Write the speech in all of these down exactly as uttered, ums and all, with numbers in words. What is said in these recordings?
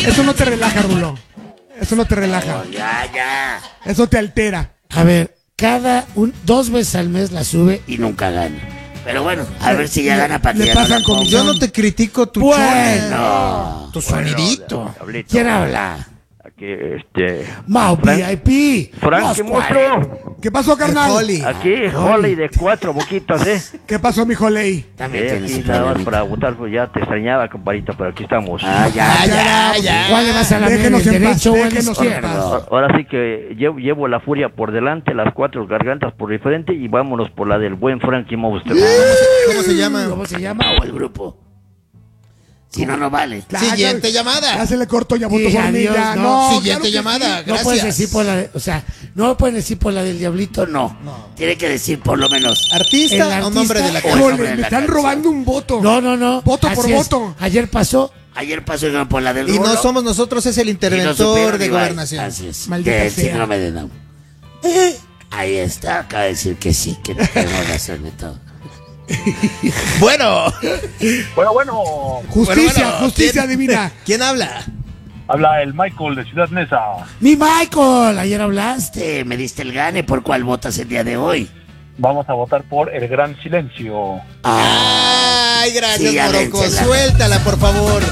Eso no te relaja, Rulo. Eso no te relaja. No, ya, ya. Eso te altera. A ver, cada un, dos veces al mes la sube y nunca gana. Pero bueno, a ver si ya gana para Le que ya no pasan la como- ponga. Yo no te critico tu Bueno. tu sonidito. ¿Quién habla? Aquí, este... Mau Frank- V I P. Frank, Los ¿qué cuarenta. monstruo? ¿Qué pasó, carnal? Holly. Aquí, Holly de cuatro boquitas, ¿eh? ¿Qué pasó, mi Holly? También Eh, tienes aquí un nada más problemita. para votar, pues ya te extrañaba, compadito, pero aquí estamos. Ah, ya, Ah, ya. ya, ya. ¿Cuál le vas a la Déjenos el en paz, derecho o el déjenos en izquierdo? Ahora sí que llevo, llevo la furia por delante, las cuatro gargantas por diferente y vámonos por la del buen Frankie Monster. ¿Cómo se llama? ¿Cómo se llama? ¿O el grupo? Si no, no vale. Claro, Siguiente ya- llamada. Ya se le cortó, ya votó Sí, por mí. adiós, ya. no. No, Siguiente claro que llamada. sí. No Gracias. puedes decir por la de, o sea, no puedes decir por la del diablito, no. Tiene que decir por lo menos. ¿Artista El o nombre de la artista o canción? el Híjole, nombre de me la están canción. robando un voto. No, no, no. Voto por Así es. voto. Ayer pasó, ayer pasó y por la del Y no Rulo, somos nosotros, es el y no interventor supieron de ni bye. gobernación. Así es. Maldita Que el sea. síndrome de Down. Ahí está, acaba de decir que sí, que tenemos razón de todo. Bueno, Bueno, bueno, Justicia, Bueno, bueno, justicia ¿quién- divina. ¿quién habla? habla el Michael de Ciudad Neza. Mi Michael, ayer hablaste, me diste el gane, ¿por cuál votas el día de hoy? Vamos a votar por el Gran Silencio. Ay, gracias, Sí, ya Morocco. dénsela. Suéltala, por favor.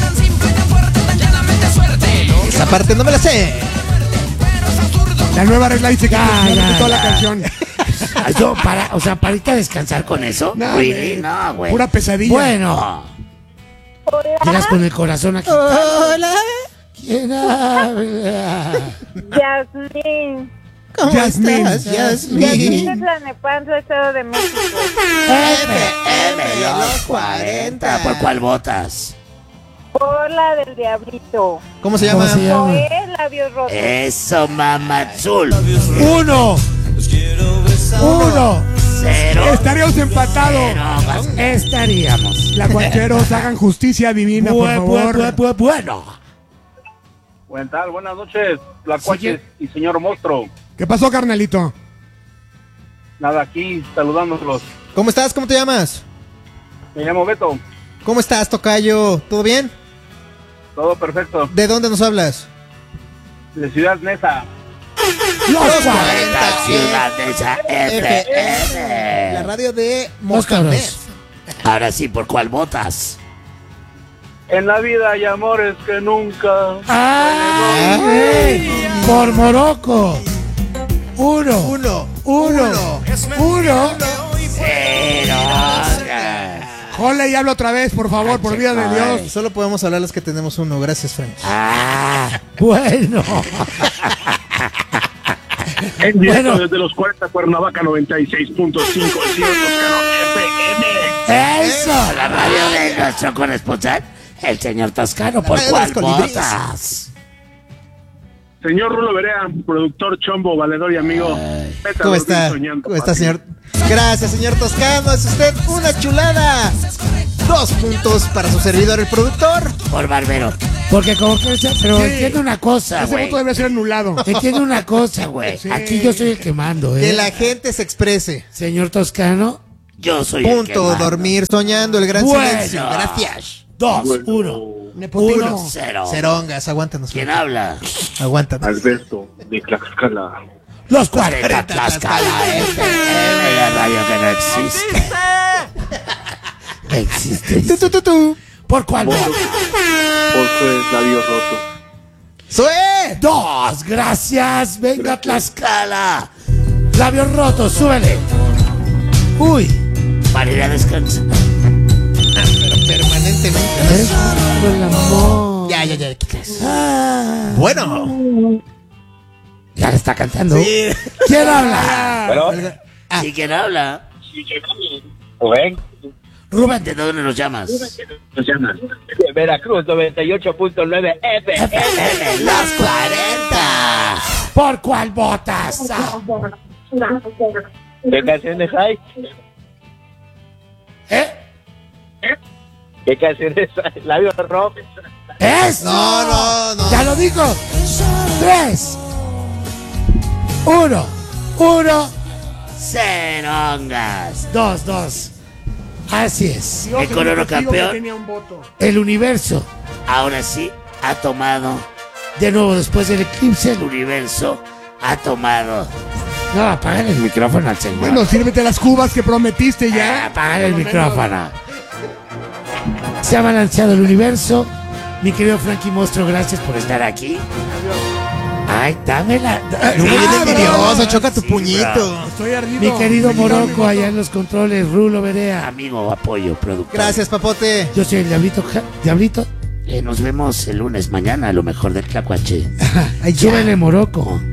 Esa parte no me la sé. La nueva regla dice que Ya, se ya, repitió la ya. canción. Ah, Yo, para, o sea, para irte a descansar con eso. No, Really? güey. No, güey. Pura pesadilla. Bueno. Llegas con el corazón aquí. Hola. ¿Quién habla? Yasmín. ¿Cómo Yasmín. estás, Yasmín Yasmín? de Tlalnepantla, Estado de México. F M los cuarenta. ¿Por cuál votas? Por la del Diablito. ¿Cómo se ¿Cómo llama? se llama? Joel Labios Rotos. Eso, mamazul. Uno. Uno. Cero. Estaríamos empatados. Cero. Más estaríamos. La cuacheros, hagan justicia divina, por Bu- bu- favor. bu- bu- Bueno. Buen tal, buenas noches, Tlacuaches y señor Monstruo. ¿Qué pasó, carnalito? Nada, aquí saludándolos. ¿Cómo estás? ¿Cómo te llamas? Me llamo Beto, ¿Cómo estás, tocayo? ¿Todo bien? todo perfecto. ¿De dónde nos hablas? De Ciudad Neza. Los cuarenta, cuarenta ciudades a F M. La radio de Los Mohamed. cabros. Ahora sí, ¿por cuál votas? En la vida hay amores que nunca. ¡Ay! Por Morocco. Uno. Uno. Uno. Uno. Cero. Jole y habla otra vez, por favor, por vida de Dios. Solo podemos hablar los que tenemos uno. Gracias, Frank. Ah, bueno. En directo Bueno. desde los cuarenta Cuernavaca noventa y seis punto cinco, el señor Toscano F M. Eso, la radio de nuestro corresponsal, el señor Toscano. ¿Por radio de cuál los colibríes. votas? Señor Rulo Berea, productor chombo, valedor y amigo. Vete a ¿Cómo dormir está? soñando, ¿Cómo está, papi. señor? Gracias, señor Toscano. Es usted una chulada. Dos puntos para su servidor, el productor. Por Barbero. Porque como que... Pero Sí. entiende una cosa, Ese güey. voto debe ser anulado. Entiende una cosa, güey. Sí. Aquí yo soy el que mando, ¿eh? Que la gente se exprese. Señor Toscano, yo soy el que Punto, mando. dormir, soñando, el gran Bueno. silencio. Gracias. Dos, Bueno. uno. Nepotismo. Uno, cero. Cerongas, aguántanos. ¿Quién habla? Aguántanos. Alberto de Tlaxcala. Los cuarenta Tlaxcala F M, la radio que no existe. Existe. Tu, tu, tu, tu. ¿Por cuál votas? Porque es labios rotos. ¡Sue! Dos, gracias. Venga, Tlaxcala. Labios rotos, súbele. Uy, para ir a descansar. Pero permanentemente. Es el amor. Ya, ya, ya. ¿qué es? Ah, Bueno. ya le está cantando. Sí. ¿Quién habla? Bueno, Ah. Sí, ¿quién habla? Rubén, Rubén, ¿de dónde nos llamas? nos llaman. De Veracruz noventa y ocho punto nueve F F M, los cuarenta. ¿Por cuál votas? Ah, ¿Qué canciones hay? ¿Eh? ¿Qué canciones hay? Labios rock. ¿Es? No, no, no. Ya lo dijo. Tres. Uno. Uno. Cerongas. Dos, dos. Así es. Dios, El corono testigo que campeón. tenía un voto. El universo. Ahora sí ha tomado. De nuevo, después del eclipse, el universo ha tomado. No, apagar el micrófono al señor. Bueno, sírvete las cubas que prometiste Ah, ya. apagar el micrófono. Se ha balanceado el universo. Mi querido Frankie Monstruo, gracias por estar aquí. Ay, dámela. No me Ah, vienes envidioso, bravo. choca tu Sí, puñito. Estoy ardido. Mi querido Me quitaron mi Morocco, voto. allá en los controles. Rulo Berea, amigo, apoyo, productor. Gracias, papote. Yo soy el Diablito. Ja- Diablito. Eh, nos vemos el lunes mañana, a lo mejor del Tlacuache. Ay, ya. Súbele, Morocco.